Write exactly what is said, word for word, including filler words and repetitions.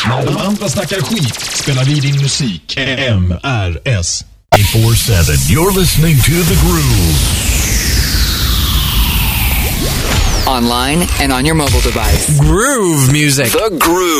När de andra snackar skit spelar vi din musik. M R S twenty-four seven. You're listening to The Groove. Online and on your mobile device. Groove music. The Groove.